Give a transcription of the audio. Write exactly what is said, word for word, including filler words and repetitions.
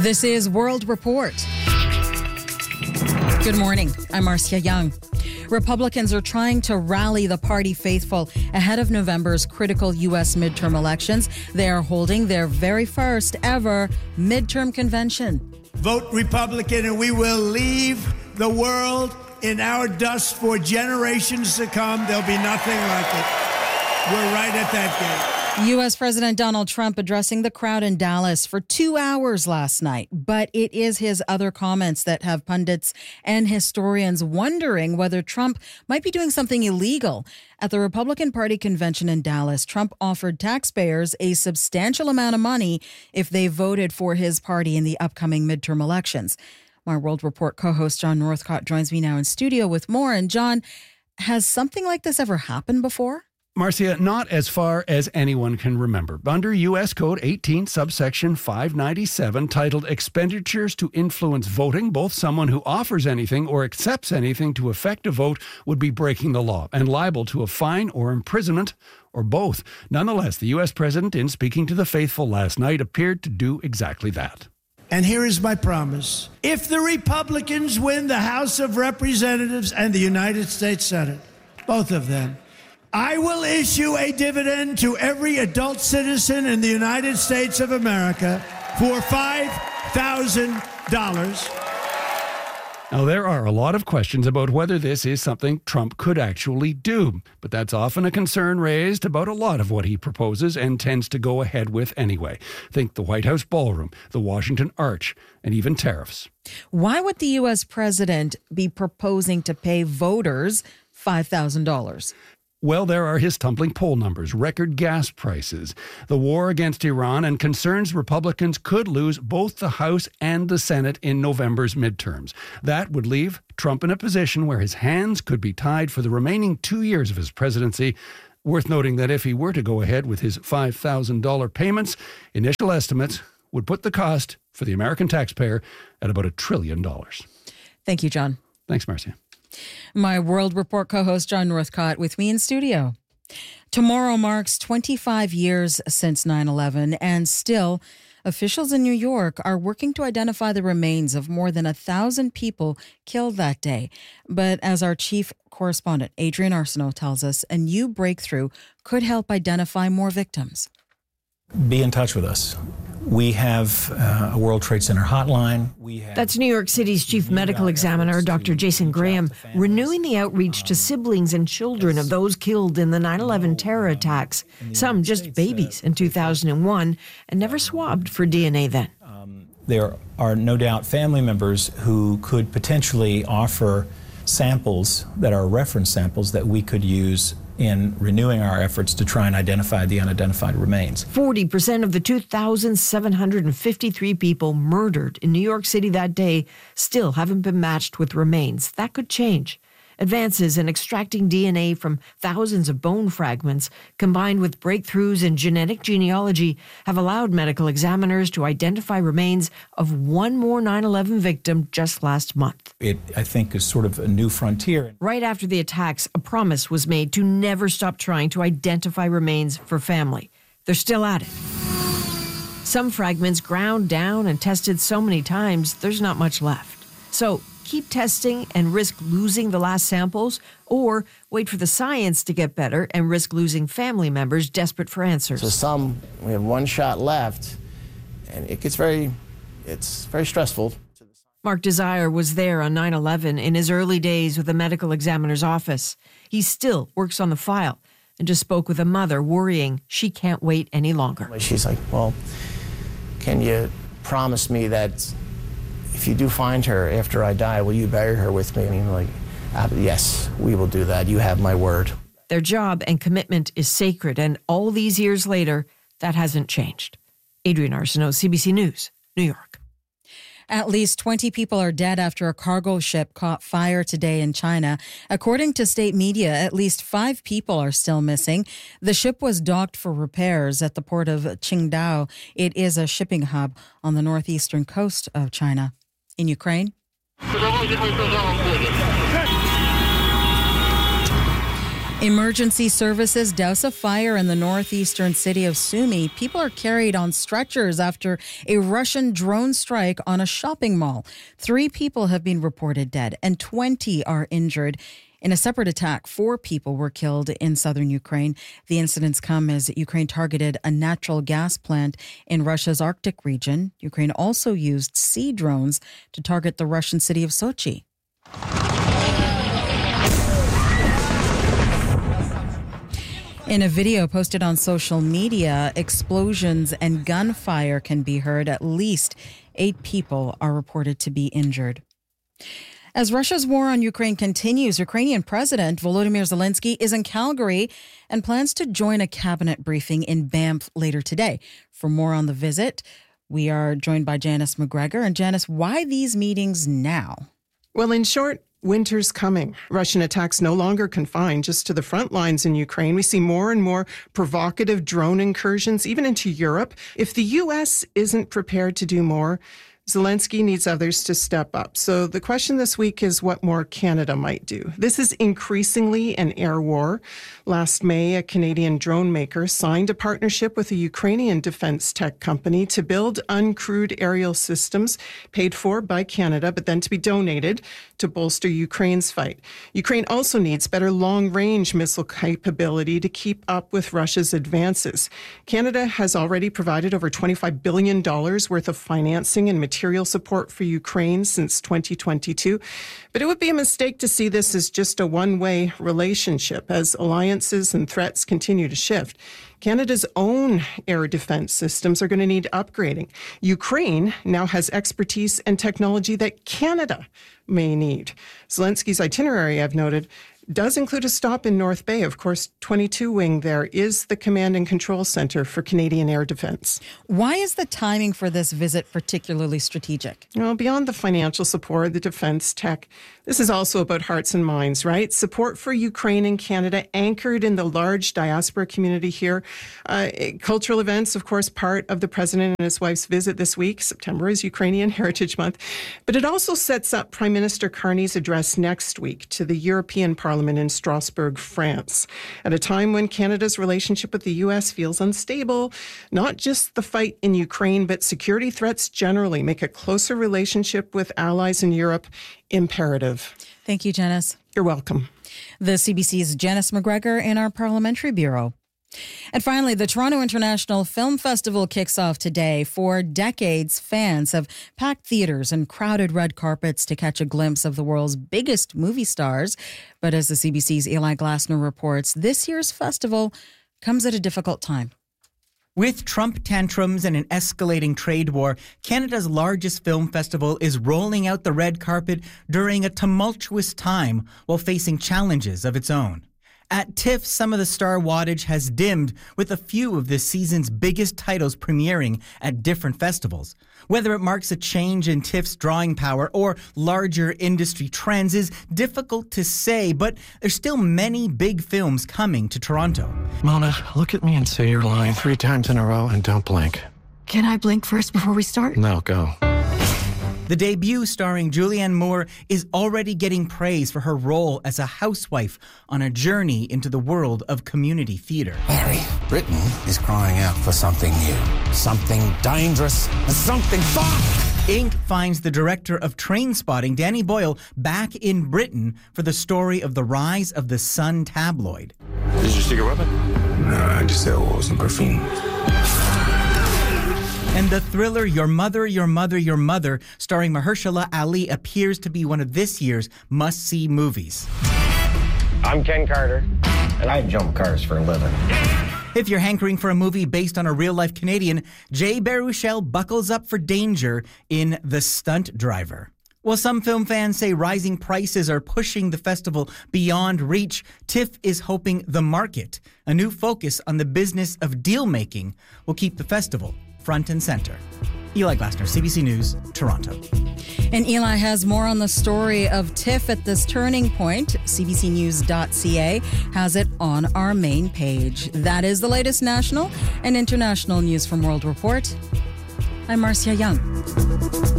This is World Report. Good morning. I'm Marcia Young. Republicans are trying to rally the party faithful ahead of November's critical U S midterm elections. They are holding their very first ever midterm convention. Vote Republican and we will leave the world in our dust for generations to come. There'll be nothing like it. We're right at that gate. U S. President Donald Trump addressing the crowd in Dallas for two hours last night. But it is his other comments that have pundits and historians wondering whether Trump might be doing something illegal. At the Republican Party convention in Dallas, Trump offered taxpayers a substantial amount of money if they voted for his party in the upcoming midterm elections. My World Report co-host John Northcott joins me now in studio with more. And John, has something like this ever happened before? Marcia, not as far as anyone can remember. Under U S Code eighteen, subsection five ninety-seven, titled Expenditures to Influence Voting, both someone who offers anything or accepts anything to effect a vote would be breaking the law and liable to a fine or imprisonment or both. Nonetheless, the U S president, in speaking to the faithful last night, appeared to do exactly that. And here is my promise. If the Republicans win the House of Representatives and the United States Senate, both of them, I will issue a dividend to every adult citizen in the United States of America for five thousand dollars. Now, there are a lot of questions about whether this is something Trump could actually do, but that's often a concern raised about a lot of what he proposes and tends to go ahead with anyway. Think the White House ballroom, the Washington Arch, and even tariffs. Why would the U S president be proposing to pay voters five thousand dollars? Well, there are his tumbling poll numbers, record gas prices, the war against Iran, and concerns Republicans could lose both the House and the Senate in November's midterms. That would leave Trump in a position where his hands could be tied for the remaining two years of his presidency. Worth noting that if he were to go ahead with his five thousand dollars payments, initial estimates would put the cost for the American taxpayer at about a trillion dollars. Thank you, John. Thanks, Marcia. My World Report co-host John Northcott with me in studio. Tomorrow marks twenty-five years since nine eleven, and still, officials in New York are working to identify the remains of more than a thousand people killed that day. But as our chief correspondent Adrian Arsenault tells us, a new breakthrough could help identify more victims. Be in touch with us. We have uh, a World Trade Center hotline. We have That's New York City's chief medical examiner, Doctor Jason Graham, renewing the outreach to siblings and children of those killed in the nine eleven terror attacks, some just babies in two thousand one, and never swabbed for D N A then. Um, there are no doubt family members who could potentially offer samples that are reference samples that we could use in renewing our efforts to try and identify the unidentified remains. forty percent of the two thousand seven hundred fifty-three people murdered in New York City that day still haven't been matched with remains. That could change. Advances in extracting D N A from thousands of bone fragments, combined with breakthroughs in genetic genealogy, have allowed medical examiners to identify remains of one more nine eleven victim just last month. It, I think, is sort of a new frontier. Right after the attacks, a promise was made to never stop trying to identify remains for family. They're still at it. Some fragments ground down and tested so many times, there's not much left. So keep testing and risk losing the last samples, or wait for the science to get better and risk losing family members desperate for answers. So some, we have one shot left, and it gets very, it's very stressful. Mark Desire was there on nine eleven in his early days with the medical examiner's office. He still works on the file and just spoke with a mother worrying she can't wait any longer. She's like, well, can you promise me that if you do find her after I die, will you bury her with me? I mean, like, uh, yes, we will do that. You have my word. Their job and commitment is sacred, and all these years later, that hasn't changed. Adrian Arsenault, C B C News, New York. At least twenty people are dead after a cargo ship caught fire today in China. According to state media, at least five people are still missing. The ship was docked for repairs at the port of Qingdao. It is a shipping hub on the northeastern coast of China. In Ukraine, Emergency services douse a fire in the northeastern city of Sumy. People are carried on stretchers after a Russian drone strike on a shopping mall. Three people have been reported dead and twenty are injured. In a separate attack, four people were killed in southern Ukraine. The incidents come as Ukraine targeted a natural gas plant in Russia's Arctic region. Ukraine also used sea drones to target the Russian city of Sochi. In a video posted on social media, explosions and gunfire can be heard. At least eight people are reported to be injured. As Russia's war on Ukraine continues, Ukrainian President Volodymyr Zelensky is in Calgary and plans to join a cabinet briefing in Banff later today. For more on the visit, we are joined by Janice McGregor. And Janice, why these meetings now? Well, in short, winter's coming. Russian attacks no longer confined just to the front lines in Ukraine. We see more and more provocative drone incursions, even into Europe. If the U S isn't prepared to do more, Zelensky needs others to step up. So the question this week is what more Canada might do. This is increasingly an air war. Last May, a Canadian drone maker signed a partnership with a Ukrainian defense tech company to build uncrewed aerial systems paid for by Canada, but then to be donated to bolster Ukraine's fight. Ukraine also needs better long-range missile capability to keep up with Russia's advances. Canada has already provided over twenty-five billion dollars worth of financing and material support for Ukraine since twenty twenty-two. But it would be a mistake to see this as just a one-way relationship as alliances and threats continue to shift. Canada's own air defense systems are going to need upgrading. Ukraine now has expertise and technology that Canada may need. Zelensky's itinerary, I've noted, does include a stop in North Bay. Of course, twenty-two Wing there is the command and control center for Canadian air defense. Why is the timing for this visit particularly strategic? Well, beyond the financial support, the defense tech, this is also about hearts and minds, right? Support for Ukraine and Canada anchored in the large diaspora community here. Uh, cultural events, of course, part of the president and his wife's visit this week. September is Ukrainian Heritage Month. But it also sets up Prime Minister Carney's address next week to the European Parliament in Strasbourg, France, at a time when Canada's relationship with the U S feels unstable. Not just the fight in Ukraine, but security threats generally make a closer relationship with allies in Europe imperative. Thank you, Janice. You're welcome. The C B C's Janice McGregor in our Parliamentary Bureau. And finally, the Toronto International Film Festival kicks off today. For decades, fans have packed theaters and crowded red carpets to catch a glimpse of the world's biggest movie stars. But as the C B C's Eli Glasner reports, this year's festival comes at a difficult time. With Trump tantrums and an escalating trade war, Canada's largest film festival is rolling out the red carpet during a tumultuous time while facing challenges of its own. At TIFF, some of the star wattage has dimmed, with a few of this season's biggest titles premiering at different festivals. Whether it marks a change in TIFF's drawing power or larger industry trends is difficult to say, but there's still many big films coming to Toronto. Mona, look at me and say your line three times in a row and don't blink. Can I blink first before we start? No, go. The debut, starring Julianne Moore, is already getting praise for her role as a housewife on a journey into the world of community theatre. Larry, Britain is crying out for something new, something dangerous, something fun. Ink finds the director of Trainspotting, Danny Boyle, back in Britain for the story of the rise of the Sun tabloid. Did you stick a weapon? No, I just said it wasn't perfume. And the thriller Your Mother, Your Mother, Your Mother, starring Mahershala Ali, appears to be one of this year's must-see movies. I'm Ken Carter, and I jump cars for a living. If you're hankering for a movie based on a real-life Canadian, Jay Baruchel buckles up for danger in The Stunt Driver. While some film fans say rising prices are pushing the festival beyond reach, TIFF is hoping the market, a new focus on the business of deal-making, will keep the festival front and center. Eli Glasner, C B C News, Toronto. And Eli has more on the story of TIFF at this turning point. C B C news dot C A has it on our main page. That is the latest national and international news from World Report. I'm Marcia Young.